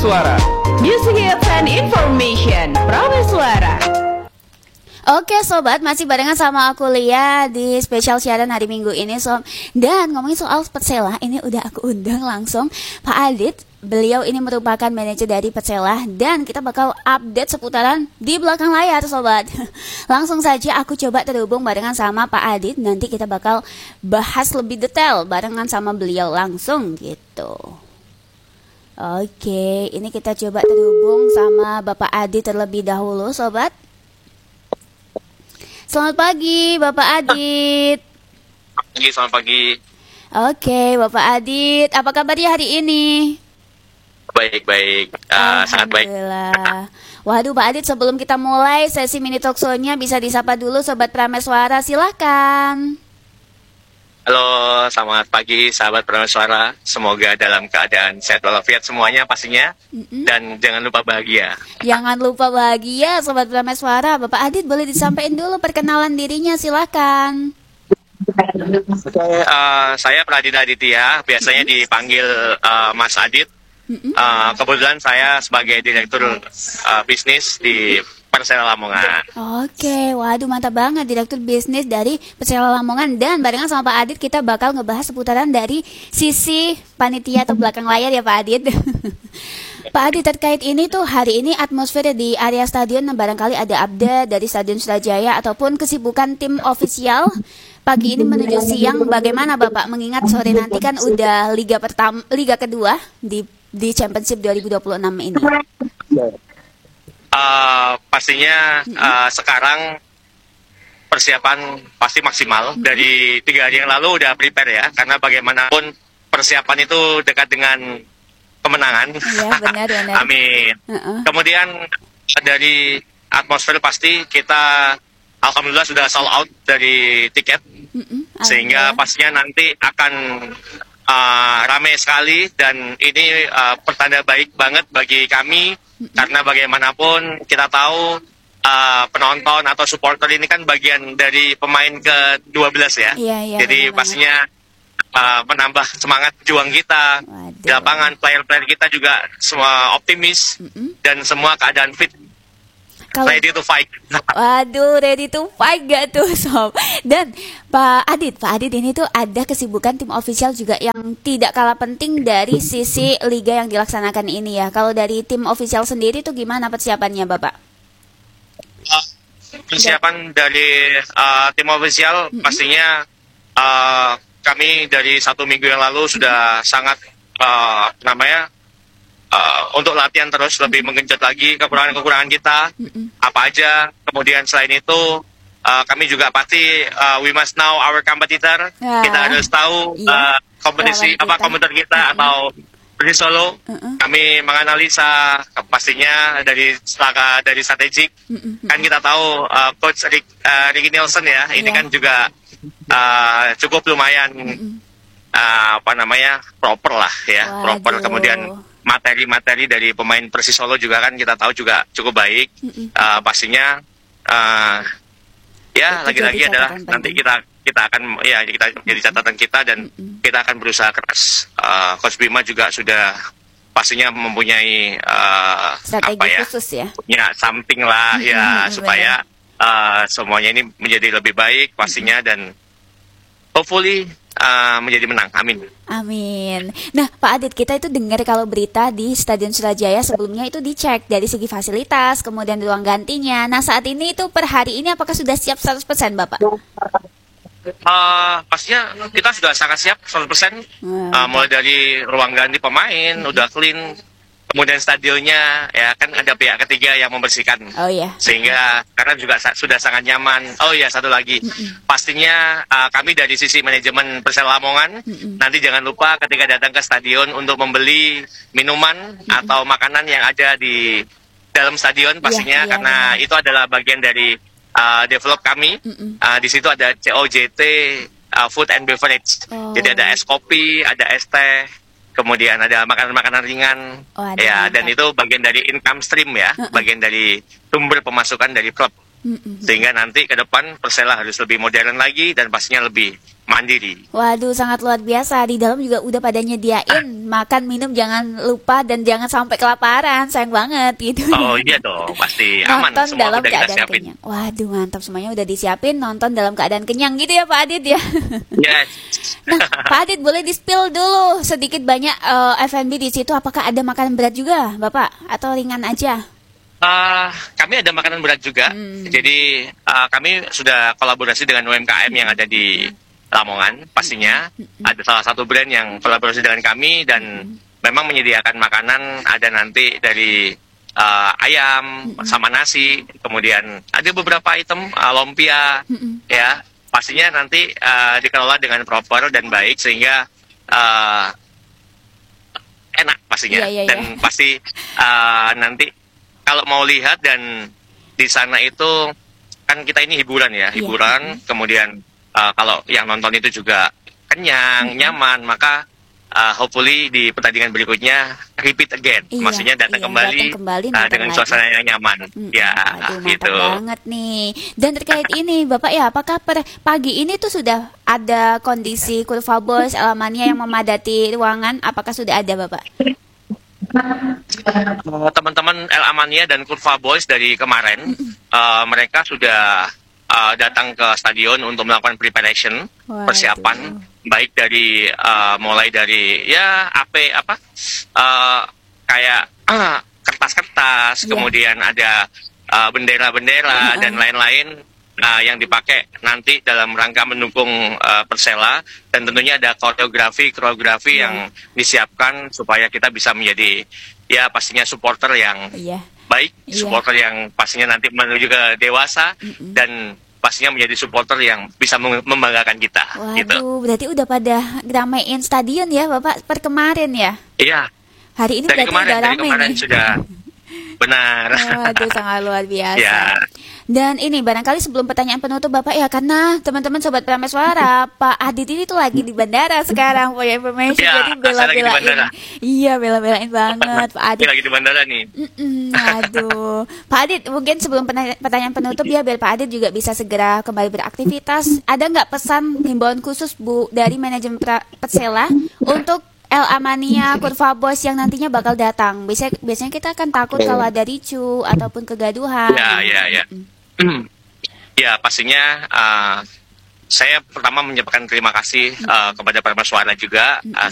Prameswara. Music hits and information. Prameswara. Oke sobat, masih barengan sama aku Lia di spesial siaran hari Minggu ini sob. Dan ngomongin soal Persela, ini udah aku undang langsung Pak Adit. Beliau ini merupakan manajer dari Persela dan kita bakal update seputaran di belakang layar sobat. Langsung saja aku coba terhubung barengan sama Pak Adit. Nanti kita bakal bahas lebih detail barengan sama beliau langsung gitu. Oke, ini kita coba terhubung sama Bapak Adit terlebih dahulu sobat. Selamat pagi Bapak Adit. Selamat pagi. Oke Bapak Adit, apa kabarnya hari ini? Baik, sangat baik. Alhamdulillah. Waduh Pak Adit, sebelum kita mulai sesi mini talk show-nya bisa disapa dulu Sobat Prameswara, silakan. Halo, selamat pagi sahabat Prameswara. Semoga dalam keadaan sehat walafiat semuanya pastinya. Dan jangan lupa bahagia. Jangan lupa bahagia Sobat Prameswara. Bapak Adit boleh disampaikan dulu perkenalan dirinya, silakan. Saya Pradit Aditya, biasanya dipanggil Mas Adit. Kebetulan saya sebagai direktur bisnis di Persela Lamongan. Oke, waduh mantap banget, direktur bisnis dari Persela Lamongan. Dan barengan sama Pak Adit kita bakal ngebahas seputaran dari sisi panitia atau belakang layar ya Pak Adit. Pak Adit, terkait ini tuh hari ini atmosfer di area stadion barangkali ada update dari Stadion Surajaya ataupun kesibukan tim ofisial pagi ini menuju siang, bagaimana Bapak? Mengingat sore nanti kan udah Liga kedua di Championship 2026 ini. Pastinya sekarang persiapan pasti maksimal. Dari 3 hari yang lalu udah prepare ya, karena bagaimanapun persiapan itu dekat dengan kemenangan. Iya, benar. Amin. Kemudian dari atmosfer pasti kita alhamdulillah sudah sold out dari tiket, sehingga pastinya nanti akan ramai sekali, dan ini pertanda baik banget bagi kami. Karena bagaimanapun kita tahu penonton atau supporter ini kan bagian dari pemain ke-12 ya. Iya, jadi benar. Pastinya menambah semangat juang kita. Di lapangan player-player kita juga semua optimis dan semua keadaan fit. Ready to fight. Waduh, ready to fight gak tuh sob. Dan Pak Adit ini tuh ada kesibukan tim official juga yang tidak kalah penting dari sisi liga yang dilaksanakan ini ya. Kalau dari tim official sendiri tuh gimana persiapannya Bapak? Persiapan dari tim official pastinya kami dari 1 minggu yang lalu sudah sangat untuk latihan terus lebih menggenjot lagi kekurangan kita apa aja. Kemudian selain itu kami juga pasti we must know our competitor. Kita harus tahu kompetisi kompetitor kita atau Persib Solo. Kami menganalisa pastinya dari strategik. Kan kita tahu coach Ricky Nielsen ya, ini kan juga cukup lumayan proper lah ya. Proper. Kemudian materi-materi dari pemain Persis Solo juga kan kita tahu juga cukup baik. Pastinya lagi-lagi adalah nanti kita akan kita jadi catatan kita, dan kita akan berusaha keras. Coach Bima juga sudah pastinya mempunyai strategi khusus ya. Punya something lah ya supaya semuanya ini menjadi lebih baik pastinya, dan hopefully menjadi menang. Amin. Nah Pak Adit, kita itu dengar kalau berita di Stadion Surajaya sebelumnya itu dicek dari segi fasilitas, kemudian ruang gantinya. Nah saat ini itu per hari ini apakah sudah siap 100% Bapak? Pastinya kita sudah sangat siap 100%. Mulai dari ruang ganti pemain udah clean. Kemudian stadionnya ya kan ada pihak ketiga yang membersihkan. Sehingga karena juga sudah sangat nyaman. Satu lagi. Pastinya kami dari sisi manajemen Persela Lamongan nanti jangan lupa ketika datang ke stadion untuk membeli minuman atau makanan yang ada di dalam stadion pastinya, karena itu adalah bagian dari develop kami. Di situ ada COJT Food and Beverage. Jadi ada es kopi, ada es teh, kemudian ada makanan-makanan ringan, dan itu bagian dari income stream ya, bagian dari sumber pemasukan dari klub. Sehingga nanti ke depan Persela harus lebih modern lagi dan pastinya lebih mandiri. Waduh, sangat luar biasa. Di dalam juga udah pada nyediain makan minum, jangan lupa dan jangan sampai kelaparan. Sayang banget gitu. Oh iya dong, pasti aman. Nonton Semua dalam udah kita keadaan siapin. kenyang. Waduh, mantap, semuanya udah disiapin. Nonton dalam keadaan kenyang gitu ya Pak Adit ya. Yes. Nah, Pak Adit boleh di-spill dulu sedikit banyak F&B di situ. Apakah ada makanan berat juga, Bapak? Atau ringan aja? Kami ada makanan berat juga. Jadi kami sudah kolaborasi dengan UMKM yang ada di Lamongan. Pastinya ada salah satu brand yang kolaborasi dengan kami dan memang menyediakan makanan. Ada nanti dari ayam sama nasi, kemudian ada beberapa item lumpia, ya pastinya nanti dikelola dengan proper dan baik sehingga enak pastinya. Dan pasti nanti kalau mau lihat dan di sana itu kan kita ini hiburan ya, hiburan. Kemudian kalau yang nonton itu juga kenyang, nyaman, maka hopefully di pertandingan berikutnya repeat again, maksudnya datang kembali dengan suasana yang nyaman. Ya, gitu. Mantap banget nih. Dan terkait ini, Bapak ya, apakah per pagi ini tuh sudah ada kondisi Kurva Boys, El Amania yang memadati ruangan? Apakah sudah ada, Bapak? Teman-teman El Amania dan Kurva Boys dari kemarin, mereka sudah datang ke stadion untuk melakukan preparation, persiapan, baik dari mulai dari ya kayak kertas-kertas, kemudian ada bendera-bendera dan lain-lain yang dipakai nanti dalam rangka mendukung Persela, dan tentunya ada koreografi yang disiapkan supaya kita bisa menjadi ya pastinya supporter yang baik, supporter yang pastinya nanti menuju ke dewasa dan pastinya menjadi supporter yang bisa membanggakan kita. Waduh, gitu. Berarti udah pada ngeramein stadion ya Bapak per kemarin ya? Iya. Hari ini dari berarti udah ramai kemarin nih. Sudah benar. Waduh, sangat luar biasa. Ya. Dan ini barangkali sebelum pertanyaan penutup Bapak ya, karena teman-teman Sobat Prameswara, Pak Adit ini tuh lagi di bandara sekarang for your information, ya, jadi bela-belain. Iya, bela-belain banget Pak Adit. Lagi di bandara nih. Aduh, Pak Adit, mungkin sebelum pertanyaan penutup ya, biar Pak Adit juga bisa segera kembali beraktivitas. Ada nggak pesan himbauan khusus Bu dari manajemen Persela untuk El Amania, Kurva Boys yang nantinya bakal datang? Biasanya kita akan takut kalau ada ricu ataupun kegaduhan. Ya. Ya, pastinya saya pertama menyampaikan terima kasih kepada Prameswara juga